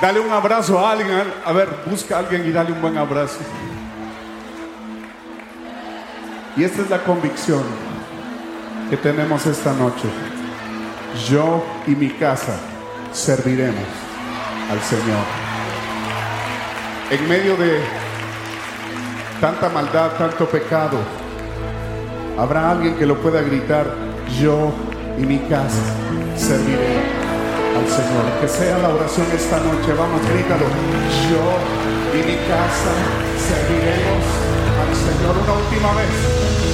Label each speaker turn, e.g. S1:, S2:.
S1: Dale un abrazo a alguien. A ver, busca a alguien y dale un buen abrazo. Y esta es la convicción que tenemos esta noche. Yo y mi casa serviremos al Señor. En medio de tanta maldad, tanto pecado, habrá alguien que lo pueda gritar: yo y mi casa serviré al Señor. Que sea la oración esta noche. Vamos, grítalo. Yo y mi casa serviremos al Señor. Una última vez.